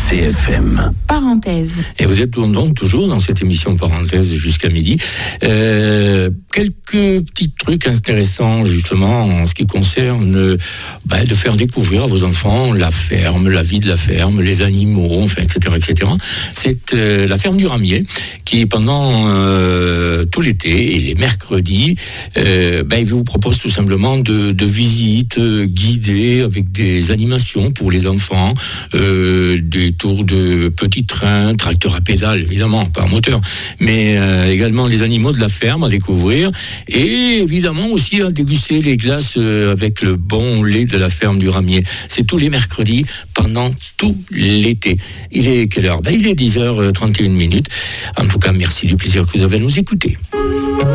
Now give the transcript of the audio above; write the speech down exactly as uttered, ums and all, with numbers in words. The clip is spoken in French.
C F M. Parenthèse. Et vous êtes donc toujours dans cette émission Parenthèse jusqu'à midi. Euh, quelques petits trucs intéressants justement en ce qui concerne bah, de faire découvrir à vos enfants la ferme, la vie de la ferme, les animaux, enfin, et cetera, et cetera. C'est euh, la ferme du Ramier qui pendant euh, tout l'été et les mercredis, euh, bah, il vous propose tout simplement de, de visites euh, guidées avec des animations pour les enfants, euh, des tours de petits trains, tracteurs à pédales évidemment, pas à moteur, mais euh, également les animaux de la ferme à découvrir et évidemment aussi à déguster les glaces euh, avec le bon lait de la ferme du Ramier. C'est tous les mercredis pendant tout l'été. Il est quelle heure ? Ben, il est dix heures trente et une minutes. En tout cas, merci du plaisir que vous avez à nous écouter.